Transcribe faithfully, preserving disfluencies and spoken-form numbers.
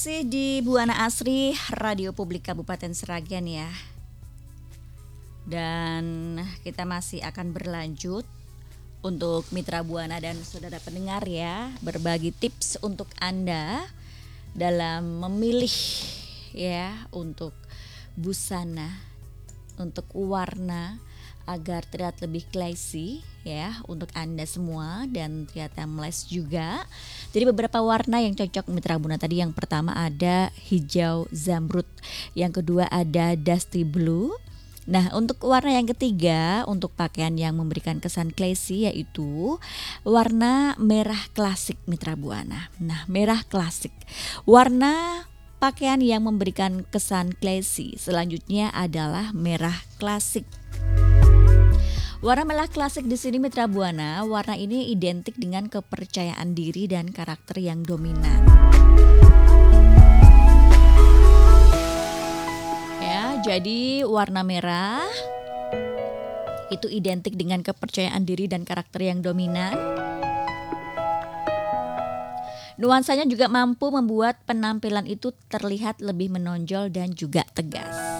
Masih di Buana Asri, Radio Publik Kabupaten Sragen ya. Dan kita masih akan berlanjut untuk Mitra Buana dan saudara pendengar ya, berbagi tips untuk Anda dalam memilih ya untuk busana, untuk warna agar terlihat lebih classy ya untuk Anda semua dan terlihat timeless juga. Jadi beberapa warna yang cocok Mitra Buana tadi, yang pertama ada hijau zamrud, yang kedua ada dusty blue. Nah, untuk warna yang ketiga untuk pakaian yang memberikan kesan classy yaitu warna merah klasik Mitra Buana. Nah, merah klasik, warna pakaian yang memberikan kesan classy selanjutnya adalah merah klasik. Warna merah klasik di sini Mitra Buana, warna ini identik dengan kepercayaan diri dan karakter yang dominan. Ya, jadi warna merah itu identik dengan kepercayaan diri dan karakter yang dominan. Nuansanya juga mampu membuat penampilan itu terlihat lebih menonjol dan juga tegas.